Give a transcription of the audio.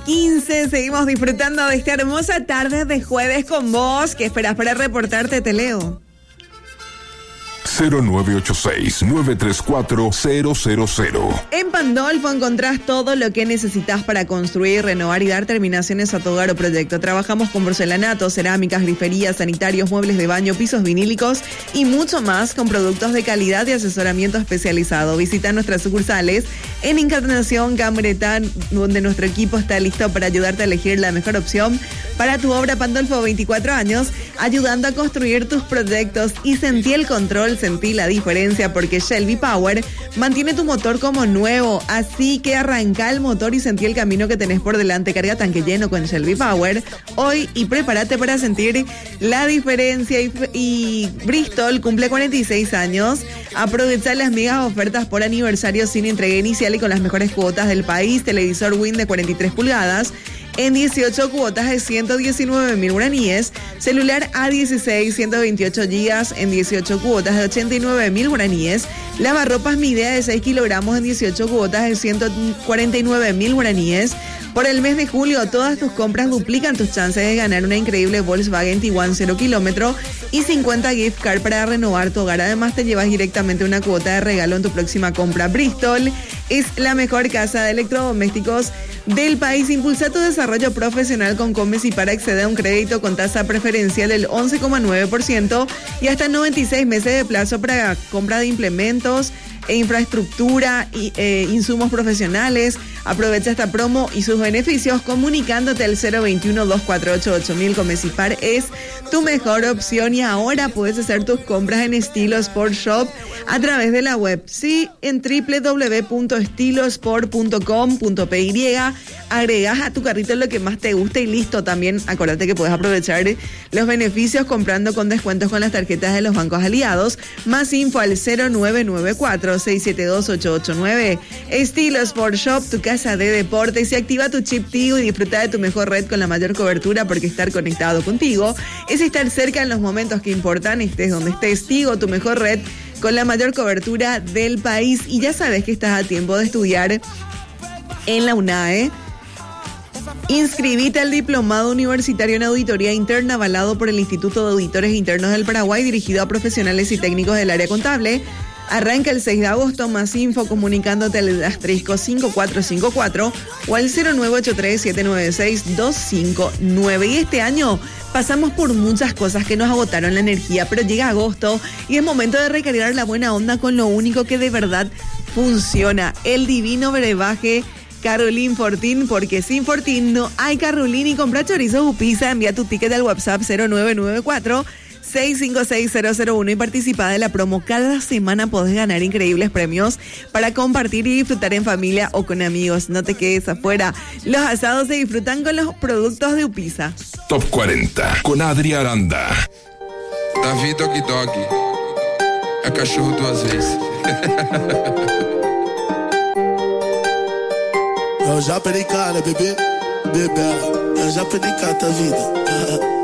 9:15. Seguimos disfrutando de esta hermosa tarde de jueves con vos. ¿Qué esperás para reportarte? Te leo. 0986-934-000. En Pandolfo encontrás todo lo que necesitas para construir, renovar y dar terminaciones a tu hogar o proyecto. Trabajamos con porcelanato, cerámicas, griferías, sanitarios, muebles de baño, pisos vinílicos y mucho más con productos de calidad y asesoramiento especializado. Visita nuestras sucursales en Encarnación, Cambretán, donde nuestro equipo está listo para ayudarte a elegir la mejor opción para tu obra. Pandolfo, 24 años, ayudando a construir tus proyectos, y sentí el control, sentí la diferencia, porque Shelby Power mantiene tu motor como nuevo. Así que arranca el motor y sentí el camino que tenés por delante. Carga tanque lleno con Shelby Power hoy y prepárate para sentir la diferencia. Y Bristol cumple 46 años. Aprovecha las megas ofertas por aniversario sin entrega inicial y con las mejores cuotas del país. Televisor Win de 43 pulgadas en 18 cuotas de 119.000 guaraníes. Celular A16, 128 gigas en 18 cuotas de 89.000 guaraníes. Lavarropas Midea de 6 kilogramos en 18 cuotas de 149.000 guaraníes. Por el mes de julio, todas tus compras duplican tus chances de ganar una increíble Volkswagen Tiguan 0 kilómetro y 50 gift card para renovar tu hogar. Además, te llevas directamente una cuota de regalo en tu próxima compra. Bristol es la mejor casa de electrodomésticos del país. Impulsa tu desarrollo profesional con Comes y para acceder a un crédito con tasa preferencial del 11,9% y hasta 96 meses de plazo para compra de implementos e infraestructura y insumos profesionales. Aprovecha esta promo y sus beneficios comunicándote al 021-248-8000. Comesipar es tu mejor opción y ahora puedes hacer tus compras en Estilo Sport Shop a través de la web. Sí, en www.estilosport.com.py. Agregas a tu carrito lo que más te gusta y listo. También acuérdate que puedes aprovechar los beneficios comprando con descuentos con las tarjetas de los bancos aliados. Más info al 0994-672-889. Estilo Sport Shop, tu casa de deportes. Y activa tu chip Tigo y disfruta de tu mejor red con la mayor cobertura, porque estar conectado contigo es estar cerca en los momentos que importan. Estés donde estés, Tigo, tu mejor red con la mayor cobertura del país. Y ya sabes que estás a tiempo de estudiar en la UNAE. Inscribite al Diplomado Universitario en Auditoría Interna avalado por el Instituto de Auditores Internos del Paraguay, dirigido a profesionales y técnicos del área contable. Arranca el 6 de agosto. Más info comunicándote al asterisco 5454 o al 0983-796-259. Y este año pasamos por muchas cosas que nos agotaron la energía, pero llega agosto y es momento de recargar la buena onda con lo único que de verdad funciona: el divino brebaje Carolín Fortín, porque sin Fortín no hay Carolín. Y compra chorizos u pizza, envía tu ticket al WhatsApp 0994-656-001 y participa de la promo. Cada semana podés ganar increíbles premios para compartir y disfrutar en familia o con amigos. No te quedes afuera. Los asados se disfrutan con los productos de Upisa. Top 40 con Adri Aranda. David Doggy Doggy. É cachorro duas vezes. Eu já perdi cara, bebê, bebê. Eu já perdi cara, tá vida.